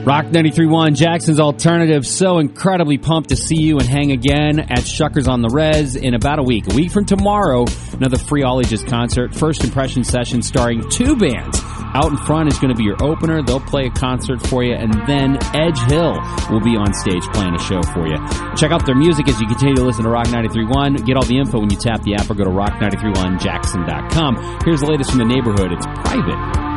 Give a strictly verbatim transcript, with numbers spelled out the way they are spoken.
Rock ninety-three point one, Jackson's Alternative. So incredibly pumped to see you and hang again at Shuckers on the Res in about a week. A week from tomorrow, another free All Ages concert. First impression session starring two bands. Out in Front is going to be your opener. They'll play a concert for you. And then Edge Hill will be on stage playing a show for you. Check out their music as you continue to listen to Rock ninety-three point one. Get all the info when you tap the app or go to rock nine three one jackson dot com. Here's the latest from the neighborhood. It's Private.